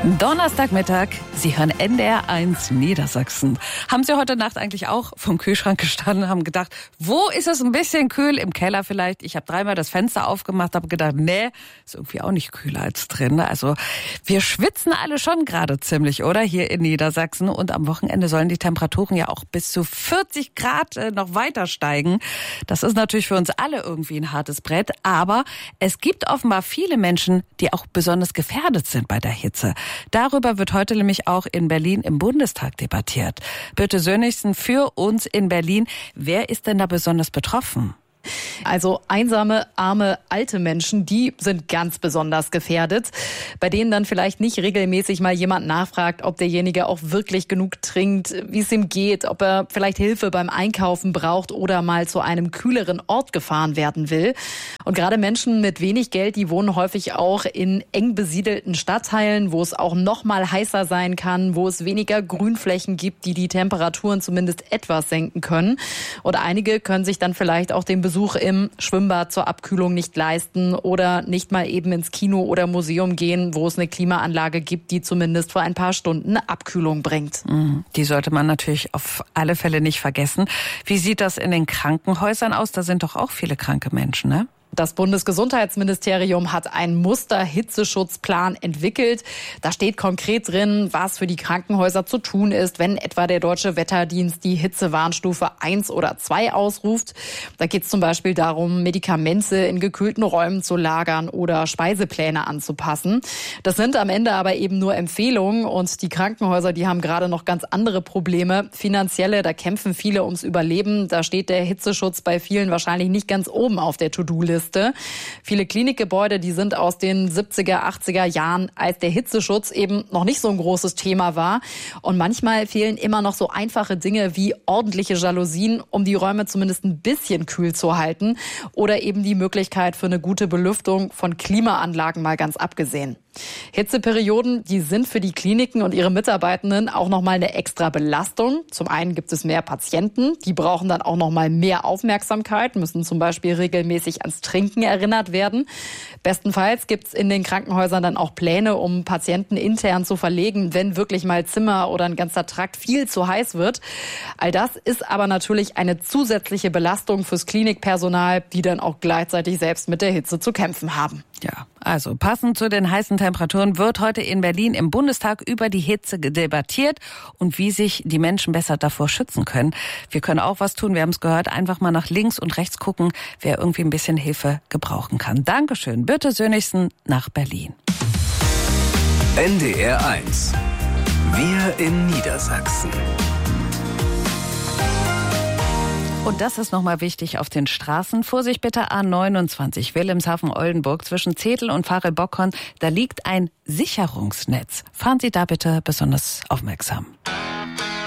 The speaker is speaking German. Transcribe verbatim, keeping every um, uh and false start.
Donnerstagmittag, Sie hören N D R eins Niedersachsen. Haben Sie heute Nacht eigentlich auch vom Kühlschrank gestanden und haben gedacht, wo ist es ein bisschen kühl? Im Keller vielleicht. Ich habe dreimal das Fenster aufgemacht, habe gedacht, nee, ist irgendwie auch nicht kühler als drin. Also wir schwitzen alle schon gerade ziemlich, oder? Hier in Niedersachsen. Und am Wochenende sollen die Temperaturen ja auch bis zu vierzig Grad noch weiter steigen. Das ist natürlich für uns alle irgendwie ein hartes Brett. Aber es gibt offenbar viele Menschen, die auch besonders gefährdet sind bei der Hitze. Darüber wird heute nämlich auch in Berlin im Bundestag debattiert. Birte Sönnigsen für uns in Berlin. Wer ist denn da besonders betroffen? Also einsame, arme, alte Menschen, die sind ganz besonders gefährdet, bei denen dann vielleicht nicht regelmäßig mal jemand nachfragt, ob derjenige auch wirklich genug trinkt, wie es ihm geht, ob er vielleicht Hilfe beim Einkaufen braucht oder mal zu einem kühleren Ort gefahren werden will. Und gerade Menschen mit wenig Geld, die wohnen häufig auch in eng besiedelten Stadtteilen, wo es auch noch mal heißer sein kann, wo es weniger Grünflächen gibt, die die Temperaturen zumindest etwas senken können. Und einige können sich dann vielleicht auch den Besuch im Schwimmbad zur Abkühlung nicht leisten oder nicht mal eben ins Kino oder Museum gehen, wo es eine Klimaanlage gibt, die zumindest für ein paar Stunden eine Abkühlung bringt. Die sollte man natürlich auf alle Fälle nicht vergessen. Wie sieht das in den Krankenhäusern aus? Da sind doch auch viele kranke Menschen, ne? Das Bundesgesundheitsministerium hat einen Muster-Hitzeschutzplan entwickelt. Da steht konkret drin, was für die Krankenhäuser zu tun ist, wenn etwa der Deutsche Wetterdienst die Hitzewarnstufe eins oder zwei ausruft. Da geht es zum Beispiel darum, Medikamente in gekühlten Räumen zu lagern oder Speisepläne anzupassen. Das sind am Ende aber eben nur Empfehlungen und die Krankenhäuser, die haben gerade noch ganz andere Probleme. Finanzielle, da kämpfen viele ums Überleben. Da steht der Hitzeschutz bei vielen wahrscheinlich nicht ganz oben auf der To-Do-Liste. Viele Klinikgebäude, die sind aus den siebziger, achtziger Jahren, als der Hitzeschutz eben noch nicht so ein großes Thema war. Und manchmal fehlen immer noch so einfache Dinge wie ordentliche Jalousien, um die Räume zumindest ein bisschen kühl zu halten. Oder eben die Möglichkeit für eine gute Belüftung, von Klimaanlagen mal ganz abgesehen. Hitzeperioden, die sind für die Kliniken und ihre Mitarbeitenden auch nochmal eine extra Belastung. Zum einen gibt es mehr Patienten, die brauchen dann auch nochmal mehr Aufmerksamkeit, müssen zum Beispiel regelmäßig ans Trinken erinnert werden. Bestenfalls gibt es in den Krankenhäusern dann auch Pläne, um Patienten intern zu verlegen, wenn wirklich mal Zimmer oder ein ganzer Trakt viel zu heiß wird. All das ist aber natürlich eine zusätzliche Belastung fürs Klinikpersonal, die dann auch gleichzeitig selbst mit der Hitze zu kämpfen haben. Ja, also passend zu den heißen Temperaturen wird heute in Berlin im Bundestag über die Hitze debattiert und wie sich die Menschen besser davor schützen können. Wir können auch was tun, wir haben es gehört, einfach mal nach links und rechts gucken, wer irgendwie ein bisschen Hilfe gebrauchen kann. Dankeschön, Birte Sönnigsen nach Berlin. N D R eins. Wir in Niedersachsen. Und das ist nochmal wichtig auf den Straßen. Vorsicht bitte A neunundzwanzig Wilhelmshaven-Oldenburg zwischen Zetel und Farel-Bockhorn. Da liegt ein Sicherungsnetz. Fahren Sie da bitte besonders aufmerksam.